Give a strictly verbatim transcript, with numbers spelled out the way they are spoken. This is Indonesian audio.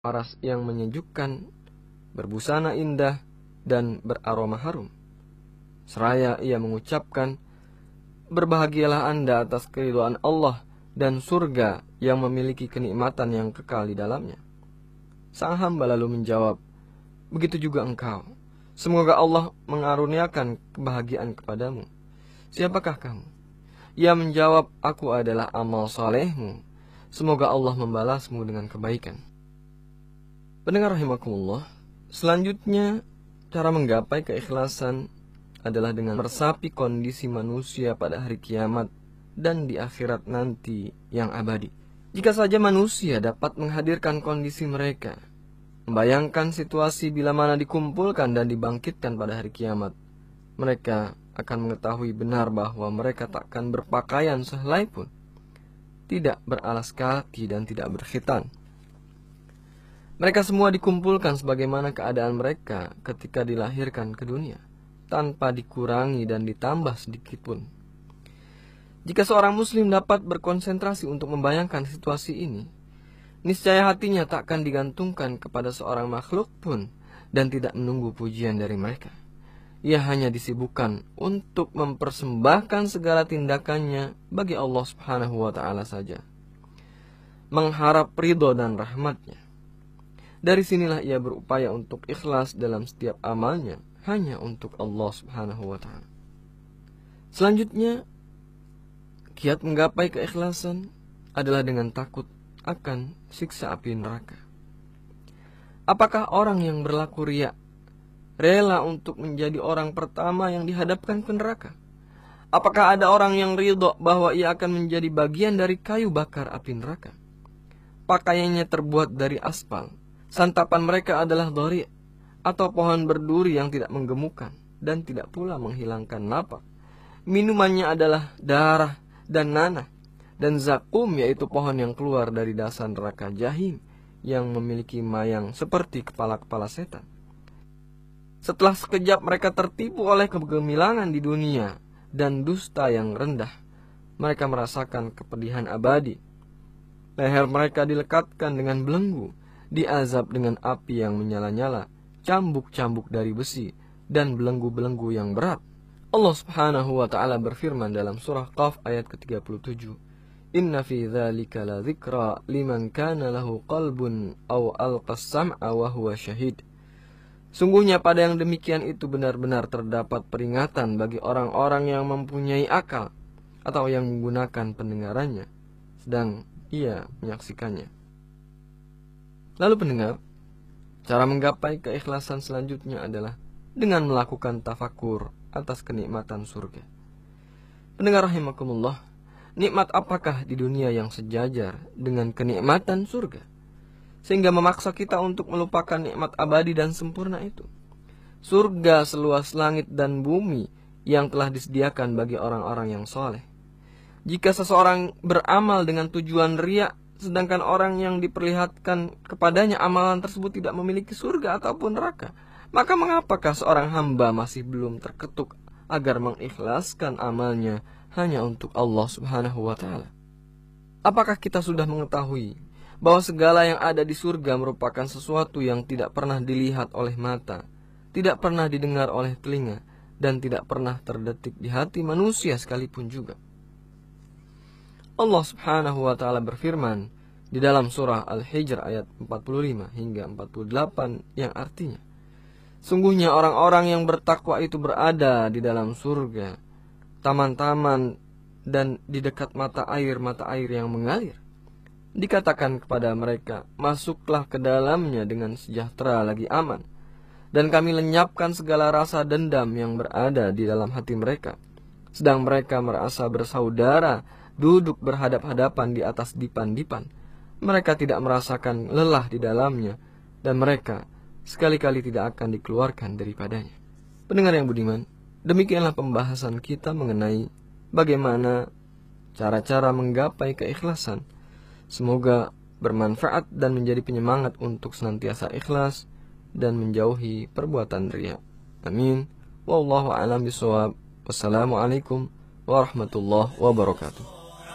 paras yang menyejukkan, berbusana indah, dan beraroma harum. Seraya ia mengucapkan, "Berbahagialah Anda atas keridhaan Allah dan surga yang memiliki kenikmatan yang kekal di dalamnya." Sang hamba lalu menjawab, "Begitu juga engkau. Semoga Allah mengaruniakan kebahagiaan kepadamu. Siapakah kamu?" Ia menjawab, "Aku adalah amal salehmu. Semoga Allah membalasmu dengan kebaikan." Pendengar rahimakumullah, selanjutnya cara menggapai keikhlasan adalah dengan meresapi kondisi manusia pada hari kiamat dan di akhirat nanti yang abadi. Jika saja manusia dapat menghadirkan kondisi mereka, membayangkan situasi bila mana dikumpulkan dan dibangkitkan pada hari kiamat, mereka akan mengetahui benar bahwa mereka takkan berpakaian sehelai pun, tidak beralas kaki dan tidak berkhitan. Mereka semua dikumpulkan sebagaimana keadaan mereka ketika dilahirkan ke dunia, tanpa dikurangi dan ditambah sedikit pun. Jika seorang muslim dapat berkonsentrasi untuk membayangkan situasi ini, niscaya hatinya tak akan digantungkan kepada seorang makhluk pun dan tidak menunggu pujian dari mereka. Ia hanya disibukkan untuk mempersembahkan segala tindakannya bagi Allah Subhanahu wa Ta'ala saja, mengharap ridho dan rahmatnya. Dari sinilah ia berupaya untuk ikhlas dalam setiap amalnya hanya untuk Allah Subhanahu wa Ta'ala. Selanjutnya, kiat menggapai keikhlasan adalah dengan takut akan siksa api neraka. Apakah orang yang berlaku riya rela untuk menjadi orang pertama yang dihadapkan ke neraka? Apakah ada orang yang ridho bahwa ia akan menjadi bagian dari kayu bakar api neraka? Pakaiannya terbuat dari aspal, santapan mereka adalah dhari atau pohon berduri yang tidak menggemukkan dan tidak pula menghilangkan lapar. Minumannya adalah darah dan nanah dan zakum, yaitu pohon yang keluar dari dasar neraka jahim yang memiliki mayang seperti kepala-kepala setan. Setelah sekejap mereka tertipu oleh kegemilangan di dunia dan dusta yang rendah, mereka merasakan kepedihan abadi. Leher mereka dilekatkan dengan belenggu, diazab dengan api yang menyala-nyala, cambuk-cambuk dari besi, dan belenggu-belenggu yang berat. Allah Subhanahu wa Ta'ala berfirman dalam surah Qaf ayat ke tiga puluh tujuh, "Inna fi dzalika la dzikra liman kana lahu qalbun aw alqas sam'a wa huwa syahid." Sungguhnya pada yang demikian itu benar-benar terdapat peringatan bagi orang-orang yang mempunyai akal atau yang menggunakan pendengarannya sedang ia menyaksikannya. Lalu pendengar, cara menggapai keikhlasan selanjutnya adalah dengan melakukan tafakur atas kenikmatan surga. Pendengar rahimakumullah, nikmat apakah di dunia yang sejajar dengan kenikmatan surga sehingga memaksa kita untuk melupakan nikmat abadi dan sempurna itu? Surga seluas langit dan bumi yang telah disediakan bagi orang-orang yang soleh. Jika seseorang beramal dengan tujuan riya, sedangkan orang yang diperlihatkan kepadanya amalan tersebut tidak memiliki surga ataupun neraka, maka mengapakah seorang hamba masih belum terketuk agar mengikhlaskan amalnya hanya untuk Allah Subhanahu wa Ta'ala? Apakah kita sudah mengetahui bahwa segala yang ada di surga merupakan sesuatu yang tidak pernah dilihat oleh mata, tidak pernah didengar oleh telinga, dan tidak pernah terdetik di hati manusia sekalipun juga? Allah Subhanahu wa Ta'ala berfirman di dalam surah Al-Hijr ayat empat puluh lima hingga empat puluh delapan yang artinya, "Sungguhnya orang-orang yang bertakwa itu berada di dalam surga, taman-taman dan di dekat mata air-mata air yang mengalir. Dikatakan kepada mereka, masuklah ke dalamnya dengan sejahtera lagi aman. Dan kami lenyapkan segala rasa dendam yang berada di dalam hati mereka. Sedang mereka merasa bersaudara, duduk berhadap-hadapan di atas dipan-dipan. Mereka tidak merasakan lelah di dalamnya, dan mereka sekali-kali tidak akan dikeluarkan daripadanya." Pendengar yang budiman, demikianlah pembahasan kita mengenai bagaimana cara-cara menggapai keikhlasan. Semoga bermanfaat dan menjadi penyemangat untuk senantiasa ikhlas dan menjauhi perbuatan riya. Amin. Wallahu a'lam bishawab. Wassalamualaikum warahmatullahi wabarakatuh.